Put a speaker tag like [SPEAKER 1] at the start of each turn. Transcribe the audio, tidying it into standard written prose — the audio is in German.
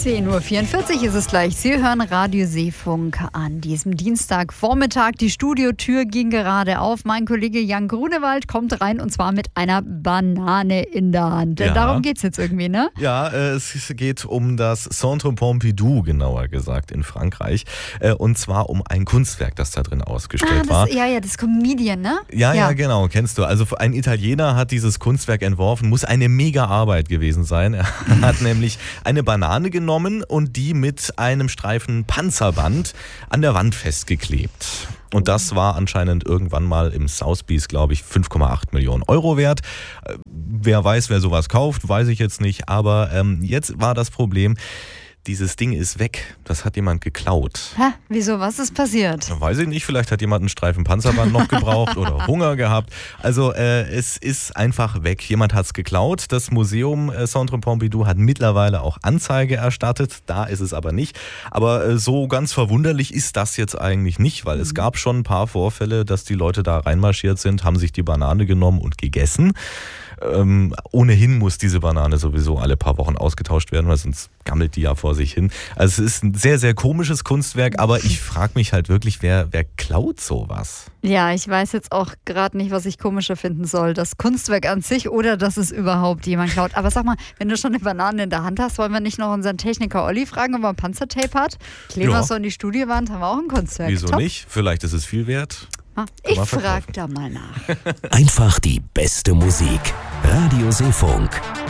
[SPEAKER 1] 10:44 Uhr ist es gleich. Sie hören Radio Seefunk an diesem Dienstagvormittag. Die Studiotür ging gerade auf. Mein Kollege Jan Grunewald kommt rein und zwar mit einer Banane in der Hand.
[SPEAKER 2] Ja.
[SPEAKER 1] Darum geht es jetzt irgendwie, ne?
[SPEAKER 2] Ja, es geht um das Centre Pompidou, genauer gesagt, in Frankreich. Und zwar um ein Kunstwerk, das da drin ausgestellt war.
[SPEAKER 1] Das Comedian, ne?
[SPEAKER 2] Ja, genau, kennst du. Also ein Italiener hat dieses Kunstwerk entworfen, muss eine mega Arbeit gewesen sein. Er hat nämlich eine Banane genommen und die mit einem Streifen Panzerband an der Wand festgeklebt. Und das war anscheinend irgendwann mal im Sotheby's, glaube ich, 5,8 Millionen Euro wert. Wer weiß, wer sowas kauft, weiß ich jetzt nicht. Aber jetzt war das Problem, dieses Ding ist weg. Das hat jemand geklaut.
[SPEAKER 1] Hä? Wieso? Was ist passiert?
[SPEAKER 2] Weiß ich nicht. Vielleicht hat jemand einen Streifen Panzerband noch gebraucht oder Hunger gehabt. Also es ist einfach weg. Jemand hat es geklaut. Das Museum Centre Pompidou hat mittlerweile auch Anzeige erstattet. Da ist es aber nicht. Aber so ganz verwunderlich ist das jetzt eigentlich nicht, weil es gab schon ein paar Vorfälle, dass die Leute da reinmarschiert sind, haben sich die Banane genommen und gegessen. Ohnehin muss diese Banane sowieso alle paar Wochen ausgetauscht werden, weil sonst gammelt die ja vor sich hin. Also es ist ein sehr, sehr komisches Kunstwerk, aber ich frage mich halt wirklich, wer klaut sowas?
[SPEAKER 1] Ja, ich weiß jetzt auch gerade nicht, was ich komischer finden soll. Das Kunstwerk an sich oder dass es überhaupt jemand klaut. Aber sag mal, wenn du schon eine Banane in der Hand hast, wollen wir nicht noch unseren Techniker Olli fragen, ob er ein Panzertape hat? Kleben wir es so in die Studiowand, haben wir auch ein Kunstwerk.
[SPEAKER 2] Wieso
[SPEAKER 1] Top.
[SPEAKER 2] nicht? Vielleicht ist es viel wert.
[SPEAKER 1] Ich frage da mal nach.
[SPEAKER 3] Einfach die beste Musik. Radio Seefunk.